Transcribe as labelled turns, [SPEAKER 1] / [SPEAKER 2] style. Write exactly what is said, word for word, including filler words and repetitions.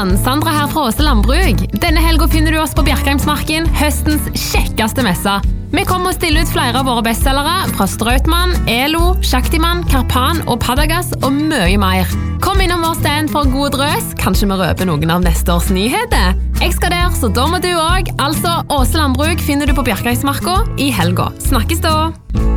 [SPEAKER 1] sann, Sandra her fra Åse Landbrug. Denne helgen finner du oss på Bjerkheimsmarken, høstens kjekkeste messe. Vi kommer å stille ut flere av våre bestsellere fra Strautmann, Elo, Shaktiman, Karpan og Padagas og mye mer. Kom innom vår stand for en god drøs, kanskje vi røper noen av neste års nyheter. Jeg skal der, så da må du også. Altså, Åse Landbrug finner du på Bjerkheimsmarken i helgen. Snakkes da!